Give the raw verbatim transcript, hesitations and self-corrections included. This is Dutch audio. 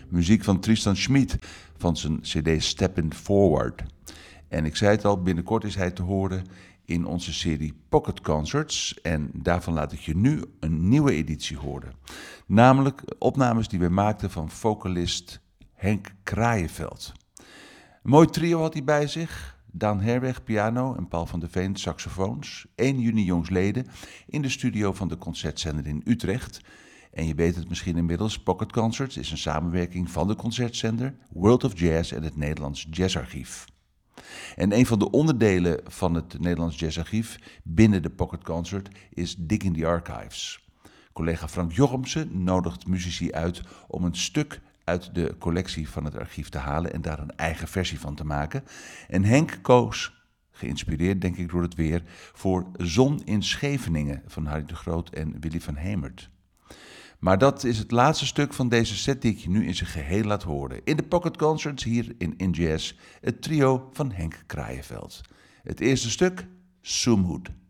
Muziek van Tristan Schmid van zijn cd Steppin' Forward. En ik zei het al, binnenkort is hij te horen in onze serie Pocket Concerts. En daarvan laat ik je nu een nieuwe editie horen. Namelijk opnames die we maakten van vocalist Henk Kraaienveld. Een mooi trio had hij bij zich. Daan Herweg, piano en Paul van der Veen, saxofoons. één juni jongstleden in de studio van de Concertzender in Utrecht. En je weet het misschien inmiddels, Pocket Concerts is een samenwerking van de Concertzender, World of Jazz en het Nederlands Jazzarchief. En een van de onderdelen van het Nederlands Jazzarchief binnen de Pocket Concert is Digging the Archives. Collega Frank Jochemsen nodigt muzici uit om een stuk uit de collectie van het archief te halen en daar een eigen versie van te maken. En Henk koos, geïnspireerd denk ik door het weer, voor Zon in Scheveningen van Harry de Groot en Willy van Hemert. Maar dat is het laatste stuk van deze set die ik je nu in zijn geheel laat horen. In de Pocket Concerts hier in In Jazz, het trio van Henk Kraaienveld. Het eerste stuk, Sumud.